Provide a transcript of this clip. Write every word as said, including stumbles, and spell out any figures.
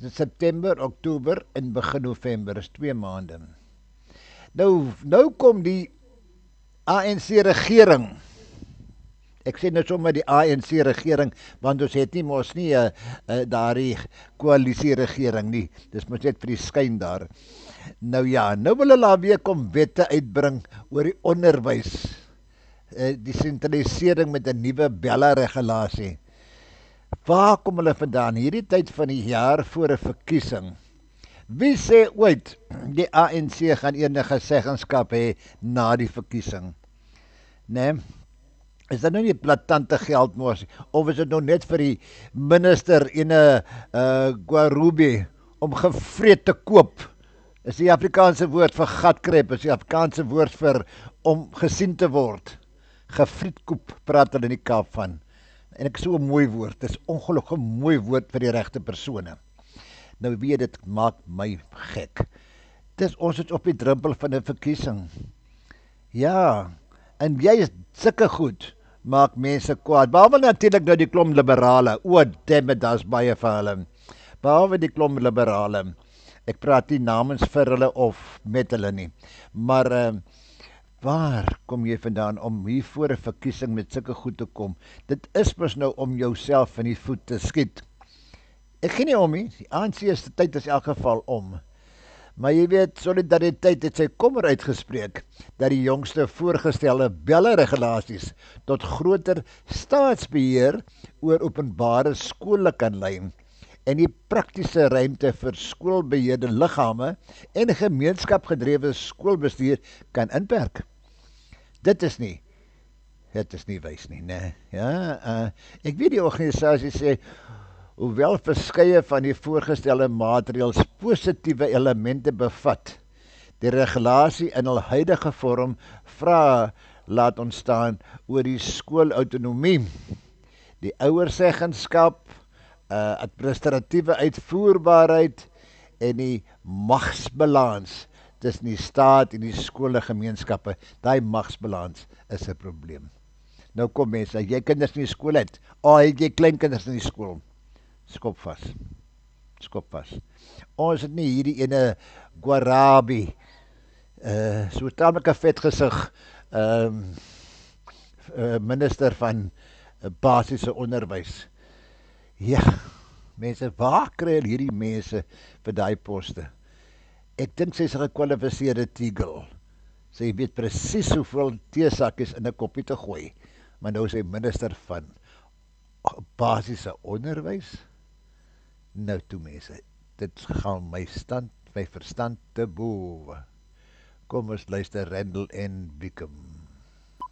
September, Oktober en begin November is twee maande. Nou, nou kom die A N C regering. Ek sê nou sommer die A N C regering, want ons het nie mos nie uh, uh, daardie koalisie regering nie. Dis mos net vir die skyn daar. Nou ja, nou wil hulle weer kom wette uitbring oor die onderwys. Uh, die sentralisering met 'n nuwe Bella regulasie. Waar kom hulle vandaan? Hierdie tyd van die jaar voor 'n verkiesing. Wie sê ooit die A N C gaan enige seggenskap hê na die verkiesing? Nee. Is dit nou nie platante geldmors, of is dit nou net vir die minister ene uh, Guarubi om gevreet te koop? Is die Afrikaanse woord vir gatkrep, is die Afrikaanse woord vir om gesien te word. Gefrietkoep praat hulle in die Kaap van. En ek so 'n mooi woord, dis ongelukkig 'n mooi woord vir die regte persone. Nou weet dit maak my gek. Dis ons is op die drempel van 'n verkiesing. Ja, en jy is sulke goed maak mense kwaad. Behalwe natuurlik nou die klomp liberale. O, dammit, daar's baie vir hulle. Behalwe die klomp liberale. Ek praat nie namens vir hulle of met hulle nie. Maar uh, waar kom jy vandaan om hier voor 'n verkiesing met sulke goed te kom? Dit is mos nou om jouself in die voet te skiet. Ek gee nie om nie. Die A N C se tyd is in elk geval om. Maar jy weet, Solidariteit het sy kommer uitgespreek dat die jongste voorgestelde Bella-regulasies tot groter staatsbeheer oor openbare skole kan lei en die praktiese ruimte vir skoolbeheerde liggame en gemeenskapgedrewe skoolbestuur kan inperk. Dit is nie, dit is nie wys nie, né? Ja, uh, ek weet die organisasie sê, hoewel verskeie van die voorgestelde maatreëls positiewe elemente bevat, die regulasie in hul huidige vorm vrae laat ontstaan oor die skoolautonomie, die ouerseggenskap, uh, administratiewe uitvoerbaarheid en die magsbalans tussen die staat en die skoolgemeenskappe. Daai magsbalans is 'n probleem. Nou kom mense, jy kinders in die skool het, oh, het jy klein kinders in die skool, skop vas, skop vas. Ons het nie hierdie ene Guarabi, uh, so tamelike vetgesig, um, uh, minister van uh, basiese onderwys. Ja, mense, waar kry hierdie mense vir daai poste? Ek dink sy is 'n gekwalifiseerde tigel. Sy weet presies hoeveel teesakkies in 'n koppie te gooi. Maar nou is sy minister van basiese onderwys. Nou toe mense, dit gaan my stand, my verstand te bowe. Kom ons luister Randall en Wickham.